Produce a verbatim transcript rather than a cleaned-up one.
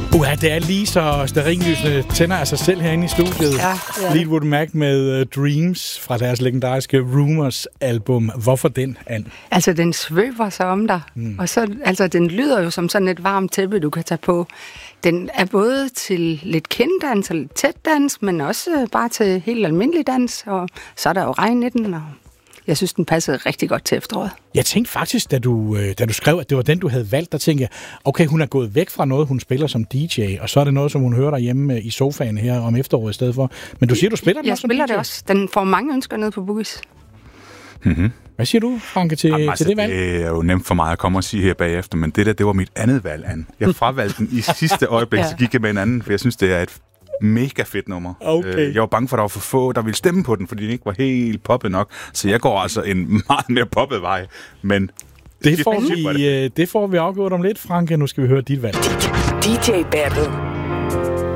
Uha, det er lige så stearinlysene tænder af sig selv herinde i studiet. Ja, ja. Fleetwood Mac med uh, Dreams fra deres legendariske Rumours-album. Hvorfor den, Ann? Altså, den svøber sig om dig. Mm. Og så, altså, den lyder jo som sådan et varmt tæppe, du kan tage på. Den er både til lidt kinddans og lidt tæt dans, men også bare til helt almindelig dans. Og så er der jo regn i den, og jeg synes, den passede rigtig godt til efteråret. Jeg tænkte faktisk, da du, da du skrev, at det var den, du havde valgt, der tænkte jeg, okay, hun er gået væk fra noget, hun spiller som D J, og så er det noget, som hun hører derhjemme i sofaen her om efteråret i stedet for. Men du siger, du spiller den jeg også som spiller D J? det også. Den får mange ønsker ned på Boogies. Mm-hmm. Hvad siger du, Franke, til, Jamen, til altså, det valg? Det er jo nemt for mig at komme og sige her bagefter, men det der, det var mit andet valg, Ann. Jeg fravalgte den i sidste øjeblik, ja. Så gik jeg med en anden, for jeg synes, det er et mega fedt nummer. Okay. Jeg var bange for, at der var for få, der ville stemme på den, fordi den ikke var helt poppet nok. Så jeg går altså en meget mere poppet vej. Men det får, vi, det. det får vi afgjort om lidt, Franke. Nu skal vi høre dit valg. D J Battle.